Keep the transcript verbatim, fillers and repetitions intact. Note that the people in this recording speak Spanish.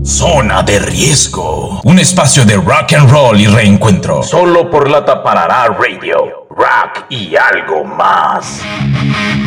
Zona de riesgo. Un espacio de rock and roll y reencuentro. Solo por la Taparará Radio. Rock y algo más.